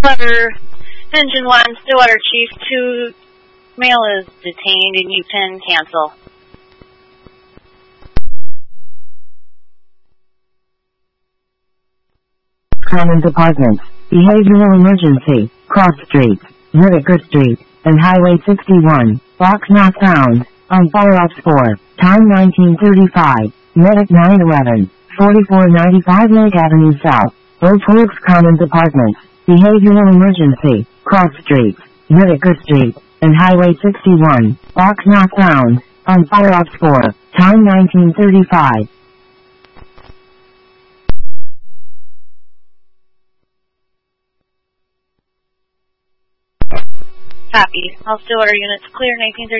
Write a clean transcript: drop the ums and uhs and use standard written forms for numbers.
Stillwater, Engine 1, Stillwater Chief 2, male is detained and you can cancel. Common Department, Behavioral Emergency, Cross Street, Whitaker Street, and Highway 61, box not found, on follow-ups 4, time 1935, Medic 911, 4495 Lake Avenue South, Oak Forks Common Department, Behavioral Emergency, Cross Street, Whitaker Street, and Highway 61, box not found, on follow-ups 4, time 1935. Copy. All Stillwater units clear, 1935.